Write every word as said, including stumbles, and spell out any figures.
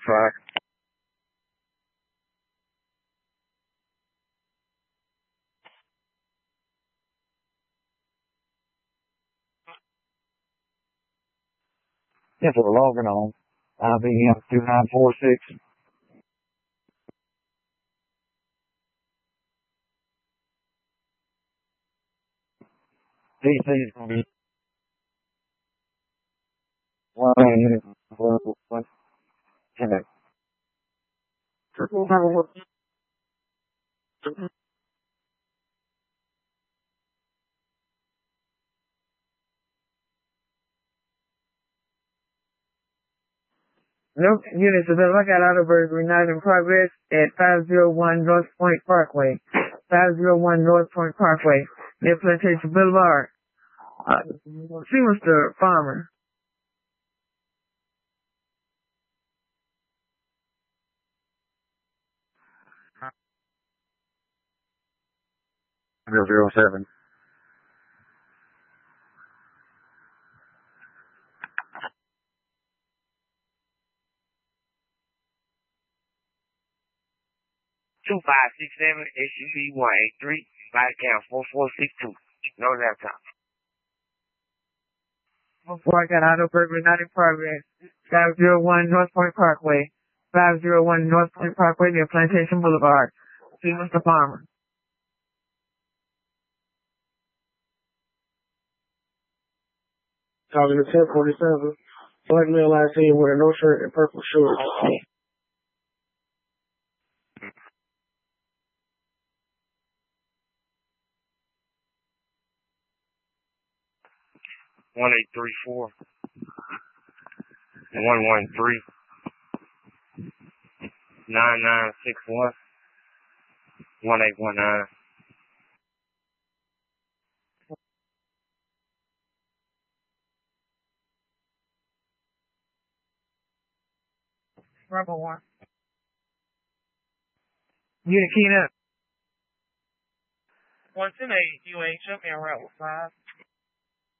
Track. Yes, we're logging on. I B M two nine four six. D C is going to be one unit. One, one, ten. Triple power. Nope, units available. I got auto burglary not in progress at five oh one North Point Parkway. five oh one North Point Parkway, near Plantation Boulevard. Uh, see Mister Farmer. zero zero seven. Two five six seven S U V one eight three. Body count four four six two. No laptop. Before I got auto burglary not in progress. five oh one North Point Parkway. five oh one North Point Parkway near Plantation Boulevard. See Mister Farmer. Talking to ten forty-seven. Black male I see wearing no shirt and purple shorts. One eight three four. One one three. Nine nine six one. One eight one nine. Rebel one. Unit keying up. one ten eight U H up in Rebel five.